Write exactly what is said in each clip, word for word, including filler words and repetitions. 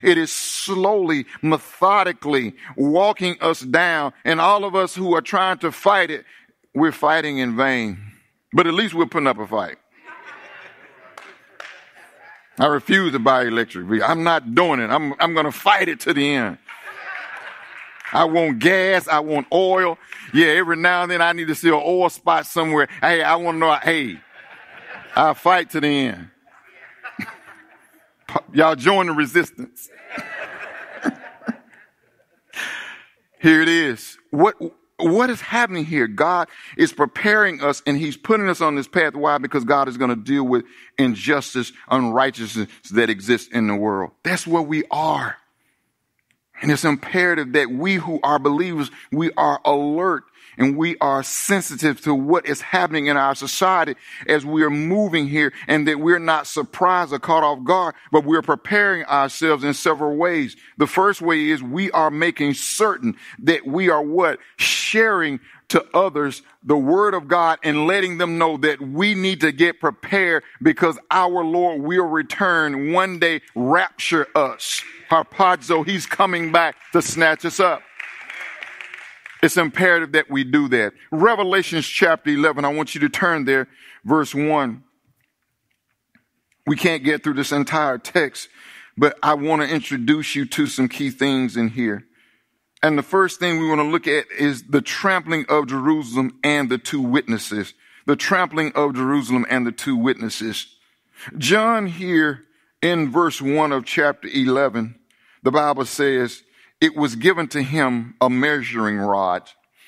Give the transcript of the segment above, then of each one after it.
It is slowly, methodically walking us down. And all of us who are trying to fight it, we're fighting in vain. But at least we're putting up a fight. I refuse to buy electric vehicle. I'm not doing it. I'm, I'm going to fight it to the end. I want gas. I want oil. Yeah, every now and then I need to see an oil spot somewhere. Hey, I want to know, hey, I'll fight to the end. Y'all join the resistance. Here it is. What, what is happening here? God is preparing us and he's putting us on this path. Why? Because God is going to deal with injustice, unrighteousness that exists in the world. That's where we are. And it's imperative that we who are believers, we are alert and we are sensitive to what is happening in our society as we are moving here, and that we're not surprised or caught off guard, but we're preparing ourselves in several ways. The first way is we are making certain that we are what? Sharing to others the word of God and letting them know that we need to get prepared because our Lord will return one day, rapture us. Harpazo, he's coming back to snatch us up. It's imperative that we do that. Revelations chapter eleven, I want you to turn there, verse one. We can't get through this entire text, but I want to introduce you to some key things in here. And the first thing we want to look at is the trampling of Jerusalem and the two witnesses. The trampling of Jerusalem and the two witnesses. John here in verse one of chapter eleven, the Bible says, it was given to him a measuring rod.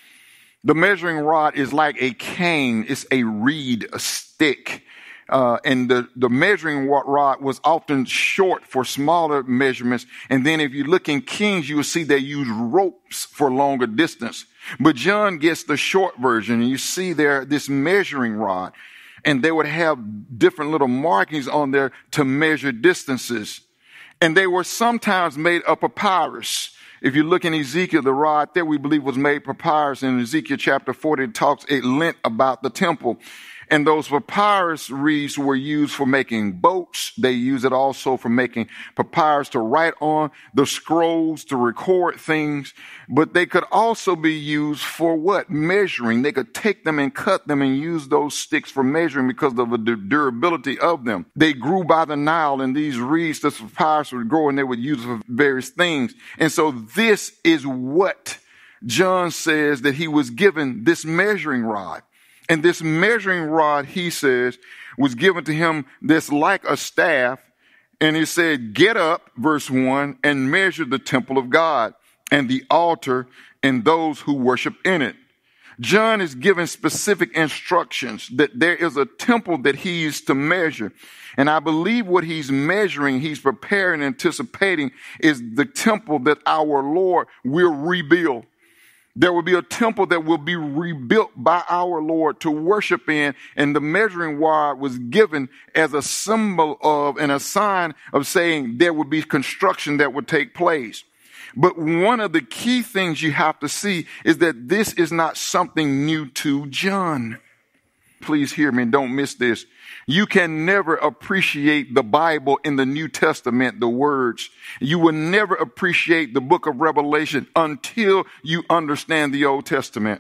The measuring rod is like a cane. It's a reed, a stick. Uh, and the, the measuring rod was often short for smaller measurements. And then if you look in Kings, you will see they use ropes for longer distance. But John gets the short version. And you see there this measuring rod. And they would have different little markings on there to measure distances. And they were sometimes made of papyrus. If you look in Ezekiel, the rod there we believe was made papyrus. In Ezekiel chapter forty, it talks at length about the temple. And those papyrus reeds were used for making boats. They use it also for making papyrus to write on, the scrolls to record things. But they could also be used for what? Measuring. They could take them and cut them and use those sticks for measuring because of the durability of them. They grew by the Nile, and these reeds, this papyrus would grow, and they would use it for various things. And so this is what John says that he was given, this measuring rod. And this measuring rod, he says, was given to him that's like a staff. And he said, get up, verse one, and measure the temple of God and the altar and those who worship in it. John is given specific instructions that there is a temple that he is to measure. And I believe what he's measuring, he's preparing, anticipating, is the temple that our Lord will rebuild. There will be a temple that will be rebuilt by our Lord to worship in. And the measuring rod was given as a symbol of and a sign of saying there would be construction that would take place. But one of the key things you have to see is that this is not something new to John. Please hear me and don't miss this. You can never appreciate the Bible in the New Testament, the words. You will never appreciate the book of Revelation until you understand the Old Testament.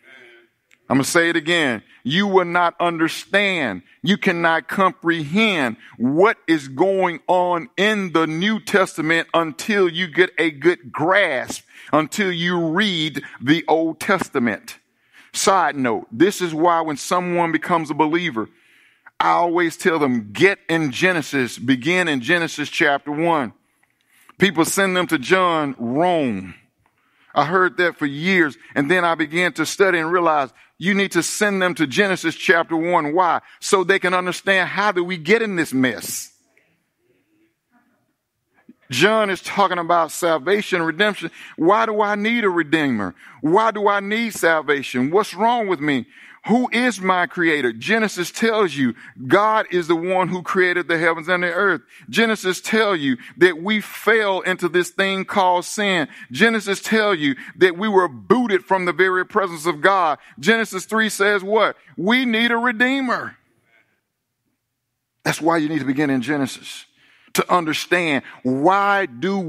I'm going to say it again. You will not understand. You cannot comprehend what is going on in the New Testament until you get a good grasp, until you read the Old Testament. Side note, this is why when someone becomes a believer, I always tell them, get in Genesis, begin in Genesis chapter one. People send them to John, Rome. I heard that for years. And then I began to study and realize you need to send them to Genesis chapter one. Why? So they can understand how do we get in this mess. John is talking about salvation, redemption. Why do I need a redeemer? Why do I need salvation? What's wrong with me? Who is my creator? Genesis tells you God is the one who created the heavens and the earth. Genesis tells you that we fell into this thing called sin. Genesis tells you that we were booted from the very presence of God. Genesis three says what? We need a redeemer. That's why you need to begin in Genesis. to understand why do